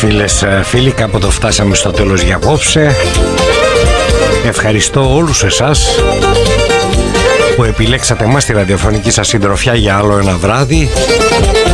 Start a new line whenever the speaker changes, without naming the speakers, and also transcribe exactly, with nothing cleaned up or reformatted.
Φίλες, φίλοι, κάποτε φτάσαμε στο τέλος για απόψε. Ευχαριστώ όλους εσάς που επιλέξατε μας τη ραδιοφωνική σας συντροφιά για άλλο ένα βράδυ.